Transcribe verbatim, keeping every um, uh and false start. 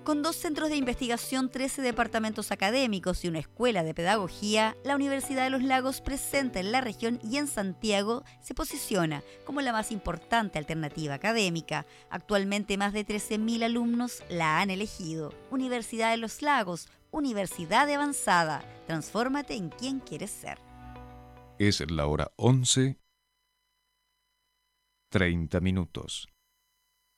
Con dos centros de investigación, trece departamentos académicos y una escuela de pedagogía, la Universidad de los Lagos, presente en la región y en Santiago, se posiciona como la más importante alternativa académica. Actualmente más de trece mil alumnos la han elegido. Universidad de los Lagos, universidad de avanzada. Transfórmate en quien quieres ser. Es la hora once, treinta minutos.